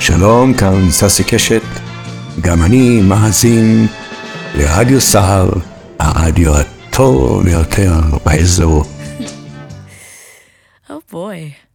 שלום, כאן ססי קשת, גם אני מאזין לרדיו סהר, הרדיו הטוב ביותר באזור. Oh boy.